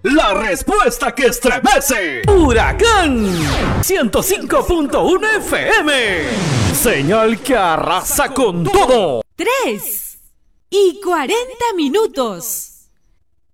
La respuesta que estremece. Huracán 105.1 FM. Señal que arrasa con todo. 3:40.